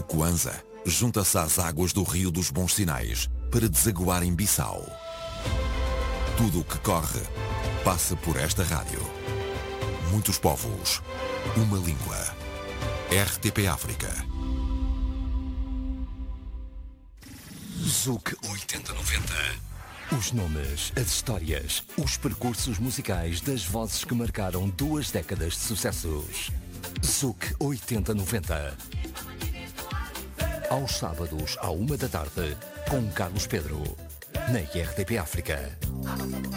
Kwanza junta-se às águas do Rio dos Bons Sinais para desaguar em Bissau. Tudo o que corre passa por esta rádio. Muitos povos, uma língua. RTP África. Zouk 8090. Os nomes, as histórias, os percursos musicais das vozes que marcaram 2 décadas de sucessos. Zouk 8090. Aos sábados, à 1 da tarde, com Carlos Pedro, na RTP África.